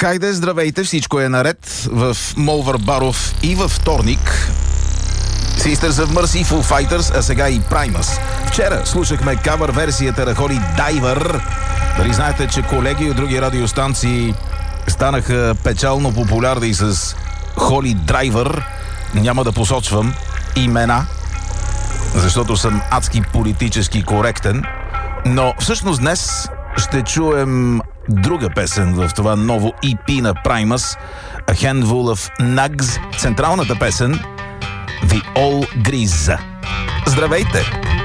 Хайде, здравейте, всичко е наред в Молвър Баров и във вторник. Sisters of Mercy, Foo Fighters, а сега и Primus. Вчера слушахме кавър версията на Holy Diver. Дали знаете, че колеги от други радиостанции станаха печално популярни с Holy Driver? Няма да посочвам имена, защото съм адски политически коректен. Но всъщност днес ще чуем друга песен в това ново EP на Primus, A Handful of Nugs, централната песен The All Grease. Здравейте!